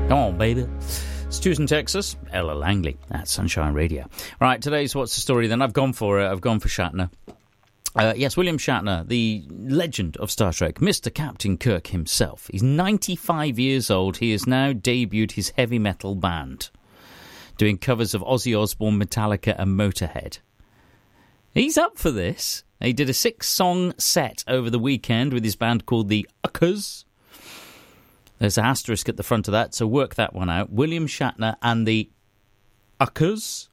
Come on, baby. It's Tuesday in Texas. Ella Langley at Sunshine Radio. Right, today's What's the Story then? I've gone for it. I've gone for Shatner. Yes, William Shatner, the legend of Star Trek, Mr. Captain Kirk himself. He's 95 years old. He has now debuted his heavy metal band, doing covers of Ozzy Osbourne, Metallica and Motorhead. He's up for this. He did a 6-song set over the weekend with his band called the Uckers. There's an asterisk at the front of that, so work that one out. William Shatner and the Uckers.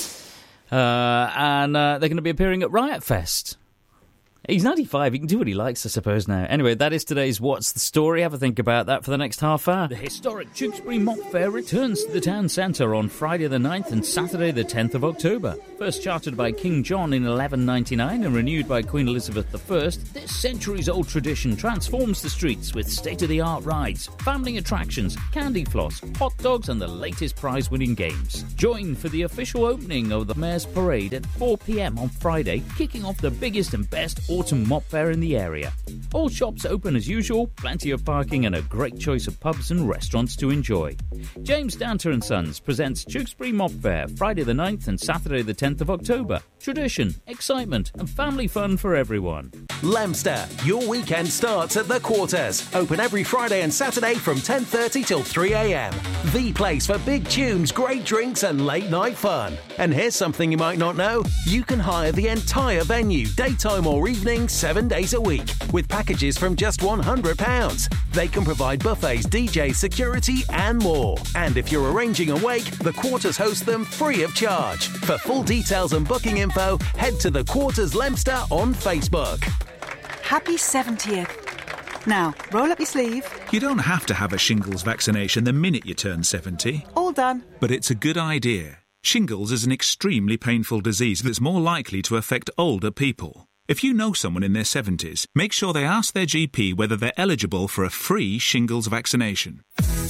And they're going to be appearing at Riot Fest. He's 95, he can do what he likes, I suppose, now. Anyway, that is today's What's the Story. Have a think about that for the next half hour. The historic Tewkesbury Mop Fair returns to the town centre on Friday the 9th and Saturday the 10th of October. First chartered by King John in 1199 and renewed by Queen Elizabeth I, this centuries-old tradition transforms the streets with state-of-the-art rides, family attractions, candy floss, hot dogs and the latest prize-winning games. Join for the official opening of the Mayor's Parade at 4 p.m. on Friday, kicking off the biggest and best autumn mop fair in the area. All shops open as usual, plenty of parking and a great choice of pubs and restaurants to enjoy. James Danter & Sons presents Tewkesbury Mop Fair, Friday the 9th and Saturday the 10th of October. Tradition, excitement and family fun for everyone. Leominster, your weekend starts at The Quarters. Open every Friday and Saturday from 10:30 till 3 a.m. The place for big tunes, great drinks and late night fun. And here's something you might not know. You can hire the entire venue, daytime or evening, 7 days a week, with packages from just £100. They can provide buffets, DJs, security and more. And if you're arranging a wake, The Quarters host them free of charge. For full details and booking info, head to The Quarters Leominster on Facebook. Happy 70th. Now, roll up your sleeve. You don't have to have a shingles vaccination the minute you turn 70. All done. But it's a good idea. Shingles is an extremely painful disease that's more likely to affect older people. If you know someone in their 70s, make sure they ask their GP whether they're eligible for a free shingles vaccination.